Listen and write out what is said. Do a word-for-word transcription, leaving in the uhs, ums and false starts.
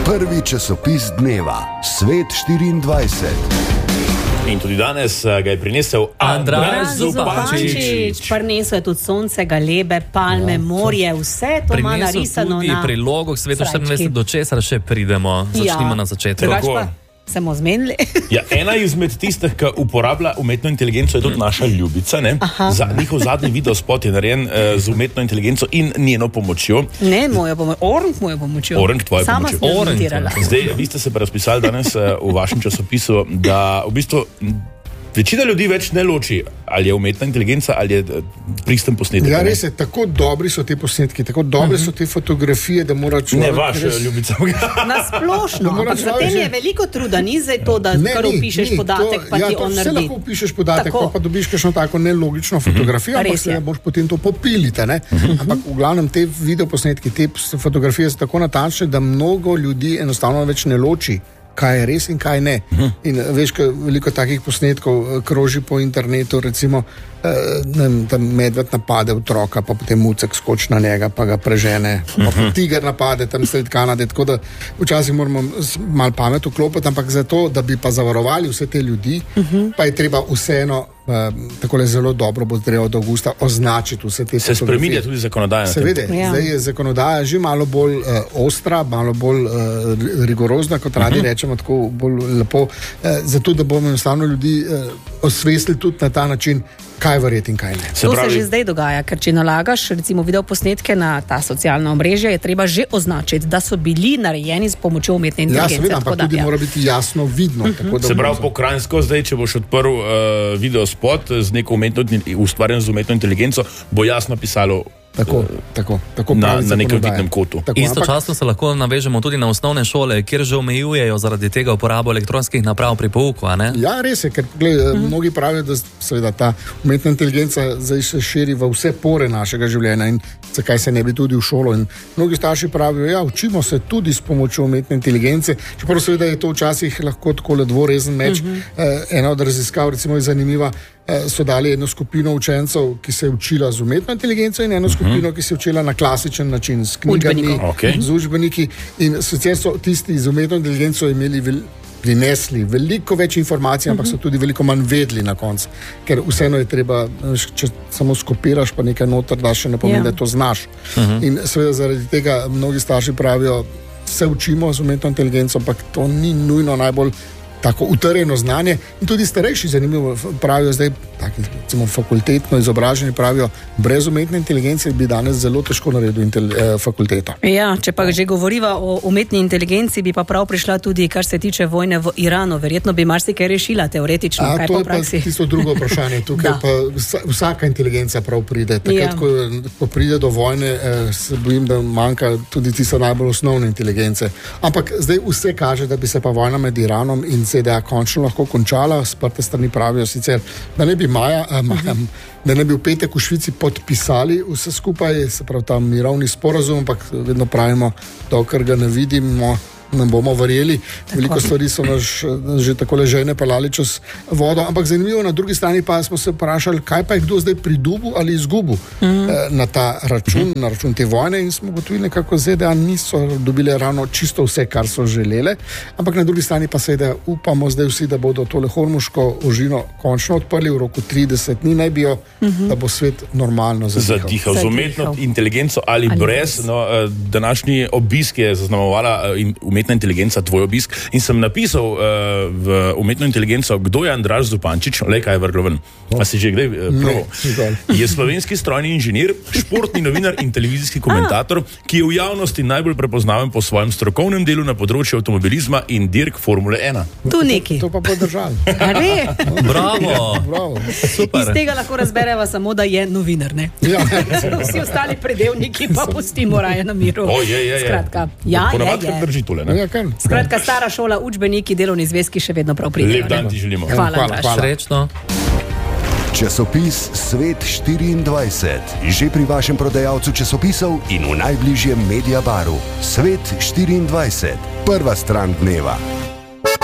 Prvi časopis dneva, Svet štiriindvajset. In tudi danes ga je prinesel Andraž Zupančič. Prinesel je tudi sonce, galebe, palme, ja, morje, vse to ima narisano tudi na prilogo k Svetu štiriindvajset, do česar še pridemo. Začnimo ja. na začetku. Se bomo zmenili. Ja, ena izmed tistih, ki uporablja umetno inteligenco, je tudi naša Ljubica. Ne? Za njihov zadnji videospot je narejen uh, z umetno inteligenco in njeno pomočjo. Ne, mojo pomočjo, Orange mojo pomočjo. Orange tvojo Sama pomočjo. Orange. Zdaj, vi ste se pa razpisali danes uh, v vašem časopisu, da v bistvu večina ljudi več ne loči, ali je umetna inteligenca ali je pristen posnetek. Ja, res je, tako dobri so te posnetki, tako dobri so te fotografije, da mora človek... Ne, vaša res... Ljubica. Nasplošno, ampak za tem je veliko truda, ni zdaj to, da ne, kar ni, upišeš ni, podatek, to, pa ja, ti on naredi. Vse lahko upišeš podatek, pa, pa dobiš kakšno tako nelogično fotografijo, ampak se boš potem to popilite, ne? Ampak v glavnem te videoposnetki, te fotografije so tako natančne, da mnogo ljudi enostavno več ne loči, kaj je res in kaj ne. In veš, kaj veliko takih posnetkov kroži po internetu, recimo, eh, da medved napade otroka, pa potem mucek skoči na njega, pa ga prežene, pa mm-hmm. tiger napade tam sred Kanade, tako da včasih moramo malo pamet vklopiti, ampak zato, da bi pa zavarovali vse te ljudi, mm-hmm. pa je treba vseeno Uh, takole zelo dobro bo zdaj od avgusta označiti vse te se spreminja tudi zakonodaja. Seveda, ja. Zdaj je zakonodaja že malo bolj uh, ostra, malo bolj uh, rigorozna, kot radi uh-huh. rečemo, tako bolj lepo, uh, zato da bomo enostavno ljudi uh, osvestili tudi na ta način, kaj verjeti in kaj ne. Se to pravi, se že zdaj dogaja, ker če nalagaš recimo videoposnetke na ta socialna omrežja, je treba že označiti, da so bili narejeni s pomočjo umetne inteligence. Ja, seveda, ampak tudi ja. mora biti jasno vidno. Uh-huh. Tako, da se pravi, po Kranjsko zdaj, če boš odprl uh, videospot z neko umetno, ustvarjen z umetno inteligenco, bo jasno pisalo Tako, tako, tako na, na nekem vidnem kotu. Tako, istočasno se lahko navežemo tudi na osnovne šole, kjer že omejujejo zaradi tega uporabo elektronskih naprav pri pouku, a ne? Ja, res je, ker gled, mm. mnogi pravijo, da seveda ta umetna inteligenca zdaj se širi v vse pore našega življenja in zakaj se ne bi tudi v šolo. In mnogi starši pravijo, ja, učimo se tudi s pomočjo umetne inteligence, čeprav seveda je to včasih lahko tako dvorezen meč. Mm-hmm. Eh, ena od raziskav, recimo, je zanimiva, so dali eno skupino učencev, ki se je učila z umetno inteligenco in eno skupino, ki se je učila na klasičen način, s knjigami, okay. z učbeniki. In sicer so tisti z umetno inteligenco imeli vel, prinesli veliko več informacij, ampak so tudi veliko manj vedli na koncu. Ker vseeno je treba, če samo skopiraš, pa nekaj noter daš, še ne pomeni, yeah. da to znaš. Uh-huh. In seveda zaradi tega mnogi starši pravijo, se učimo z umetno inteligenco, ampak to ni nujno najbolj tako utrjeno znanje. In tudi starejši, zanimivo, pravijo zdaj, tako, recimo, fakultetno izobraženi pravijo, brez umetne inteligence bi danes zelo težko naredil intel, eh, fakulteto. Ja, če pa že govoriva o umetni inteligenci, bi pa prav prišla tudi, kar se tiče vojne v Iranu. Verjetno bi marsikaj rešila teoretično. A, kaj to pa je pa tisto drugo vprašanje. Tukaj pa vsaka inteligenca prav pride. Takrat, ja. ko, ko pride do vojne, eh, se bojim, da manjka tudi tiste najbolj osnovne inteligence. Ampak zdaj vse kaže, da bi se pa vojna med Iranom in Z D A končno lahko končala. Sprte strani pravijo sicer, da ne bi maja, eh, maja da ne bi v petek v Švici podpisali vse skupaj, se pravi ta mirovni sporazum, ampak vedno pravimo, dokler ga ne vidimo, ne bomo verjeli. Tako. Veliko stvari so nas že tako ležene pelali čez vodo, ampak zanimivo, na drugi strani pa smo se vprašali, kaj pa je kdo zdaj pridobil ali izgubil mm. eh, na ta račun, mm. na račun te vojne, in smo gotovili, nekako Z D A niso dobile ravno čisto vse, kar so želele, ampak na drugi strani pa seveda upamo zdaj vsi, da bodo tole hormuško ožino končno odprli v roku trideset dni, naj bi jo, mm-hmm. da bo svet normalno zadihal. Zadihal. Z umetno inteligenco ali, ali brez. No, današnji obisk je zaznamovala umetna inteligenca, tvoj obisk, in sem napisal uh, v umetno inteligenco, kdo je Andraž Zupančič, le kaj je vrglo ven. Oh. A si že kdaj uh, proval? Je slovenski strojni inženir, športni novinar in televizijski komentator, ki je v javnosti najbolj prepoznaven po svojem strokovnem delu na področju avtomobilizma in dirk Formule ena. Tu neki. To pa bo držal. Bravo. Bravo. Super. Iz tega lahko razbereva samo, da je novinar, ne? Ja. Vsi ostali predelniki pa pustimo raje na miru. O, je, je, je. Skratka, ja, ponavadi je, je. Drži tole, ne? Ja, Skratka, stara šola, učbeniki, delovni zvezki še vedno prav pridejo. Lep dan ti želimo. Hvala, hvala, hvala. Srečno. Časopis Svet štiriindvajset. Že pri vašem prodajalcu časopisov in v najbližjem Mediabaru. Svet štiriindvajset. Prva stran dneva.